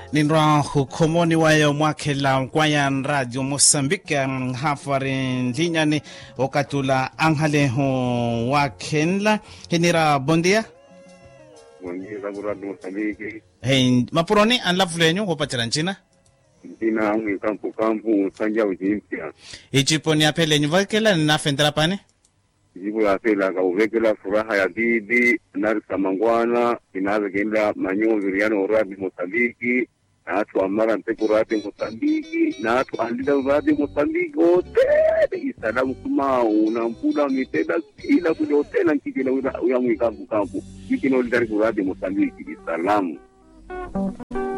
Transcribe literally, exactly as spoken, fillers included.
Ninra hukomoni wayo mwake la kwaya radio Mozambique hafari linyani wakatula anghale hu wakenla hinira bondia bondia za radio Mozambique hey mapuroni anlafulenyo hopatira nchina nchina ngi kampu kampu sanja ujimpia ichiponi apele nyuvakela na fendra pane jibu ya pela ka uvekela furaha ya bibi narisa mangwana inaza kenda manyo viriano radio Mozambique na watu amara mpeku radio Mozambique na watu andida radio Mozambique hotel isalamu kuma unampula miteda ila kule hotel nkikila uya mwikampu kampu kikino lidari radio Mozambique isalamu